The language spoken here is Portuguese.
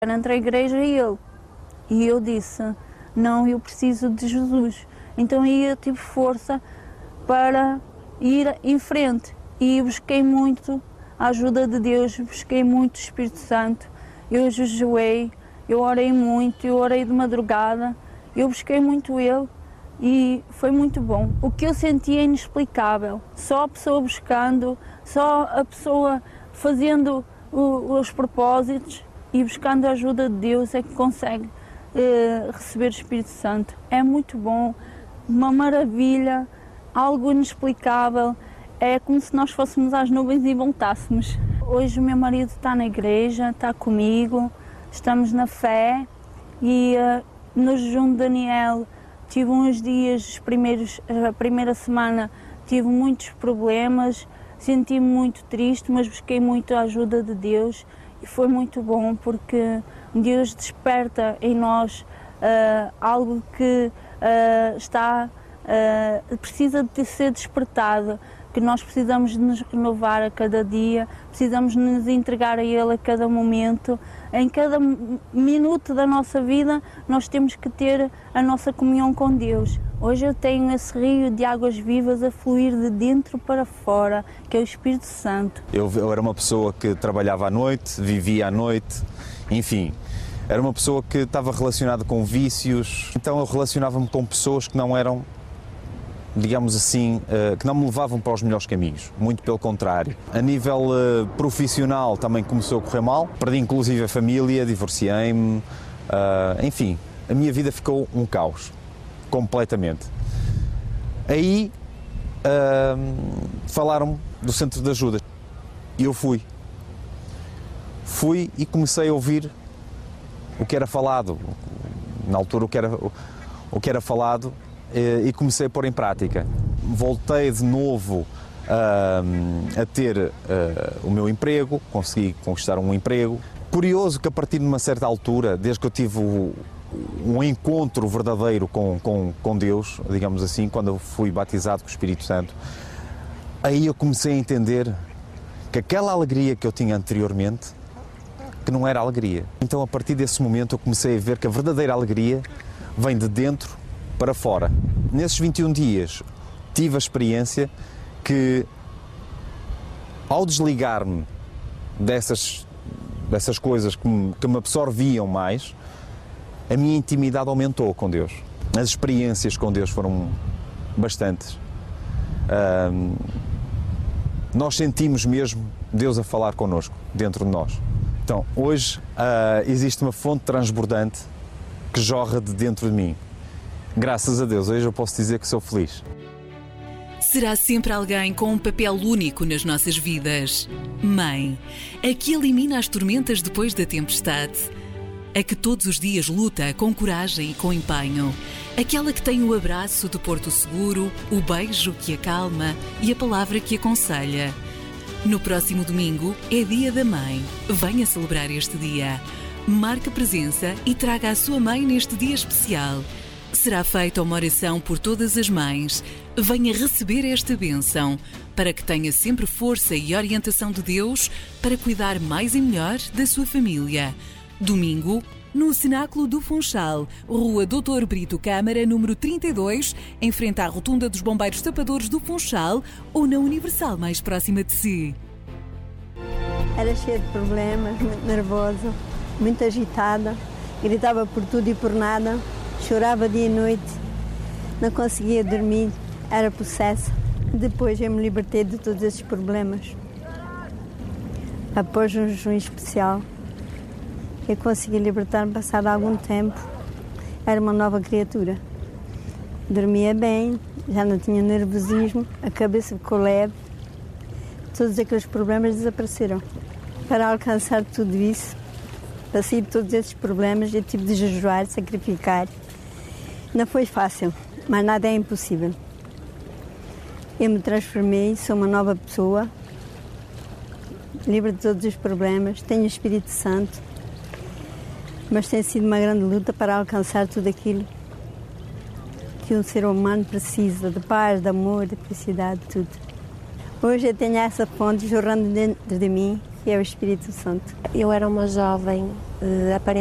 Entre a igreja e ele. E eu disse, não, eu preciso de Jesus. Então aí eu tive força para ir em frente. E busquei muito a ajuda de Deus, busquei muito o Espírito Santo. Eu jejuei, eu orei muito, eu orei de madrugada. Eu busquei muito Ele e foi muito bom. O que eu senti é inexplicável. Só a pessoa buscando, só a pessoa fazendo os propósitos e buscando a ajuda de Deus é que consegue receber o Espírito Santo. É muito bom, uma maravilha, algo inexplicável. É como se nós fôssemos às nuvens e voltássemos. Hoje o meu marido está na igreja, está comigo, estamos na fé e no jejum de Daniel tive uns dias, a primeira semana tive muitos problemas, senti-me muito triste, mas busquei muito a ajuda de Deus e foi muito bom porque Deus desperta em nós algo que precisa de ser despertado, que nós precisamos de nos renovar a cada dia, precisamos de nos entregar a Ele a cada momento. Em cada minuto da nossa vida nós temos que ter a nossa comunhão com Deus. Hoje eu tenho esse rio de águas vivas a fluir de dentro para fora, que é o Espírito Santo. Eu era uma pessoa que trabalhava à noite, vivia à noite, enfim, era uma pessoa que estava relacionada com vícios, então eu relacionava-me com pessoas que não eram, digamos assim, que não me levavam para os melhores caminhos, muito pelo contrário. A nível profissional também começou a correr mal, perdi inclusive a família, divorciei-me, enfim, a minha vida ficou um caos, completamente. Aí falaram-me do centro de ajuda e eu fui e comecei a ouvir o que era falado, na altura o que era falado, e comecei a pôr em prática. Voltei de novo a ter o meu emprego, consegui conquistar um emprego. Curioso que a partir de uma certa altura, desde que eu tive um encontro verdadeiro com Deus, digamos assim, quando eu fui batizado com o Espírito Santo, aí eu comecei a entender que aquela alegria que eu tinha anteriormente, que não era alegria. Então a partir desse momento eu comecei a ver que a verdadeira alegria vem de dentro para fora. Nesses 21 dias tive a experiência que, ao desligar-me dessas coisas que me absorviam mais, a minha intimidade aumentou com Deus. As experiências com Deus foram bastantes. Nós sentimos mesmo Deus a falar connosco, dentro de nós. Então, hoje existe uma fonte transbordante que jorra de dentro de mim. Graças a Deus, hoje eu posso dizer que sou feliz. Será sempre alguém com um papel único nas nossas vidas. Mãe, a que elimina as tormentas depois da tempestade. A que todos os dias luta com coragem e com empenho. Aquela que tem o abraço de porto seguro, o beijo que acalma e a palavra que aconselha. No próximo domingo é Dia da Mãe. Venha celebrar este dia. Marque presença e traga a sua mãe neste dia especial. Será feita uma oração por todas as mães. Venha receber esta bênção, para que tenha sempre força e orientação de Deus para cuidar mais e melhor da sua família. Domingo, no Cenáculo do Funchal, Rua Dr. Brito Câmara, número 32, em frente à Rotunda dos Bombeiros Tapadores do Funchal, ou na Universal mais próxima de si. Era cheia de problemas, muito nervosa, muito agitada, gritava por tudo e por nada. Chorava dia e noite, não conseguia dormir, era possessa. Depois eu me libertei de todos esses problemas. Após um jejum especial, eu consegui libertar-me passado algum tempo. Era uma nova criatura. Dormia bem, já não tinha nervosismo, a cabeça ficou leve. Todos aqueles problemas desapareceram. Para alcançar tudo isso, para sair de todos esses problemas, eu tive de jejuar, sacrificar. Não foi fácil, mas nada é impossível. Eu me transformei, sou uma nova pessoa, livre de todos os problemas, tenho o Espírito Santo, mas tem sido uma grande luta para alcançar tudo aquilo que um ser humano precisa, de paz, de amor, de felicidade, tudo. Hoje eu tenho essa fonte jorrando dentro de mim, que é o Espírito Santo. Eu era uma jovem,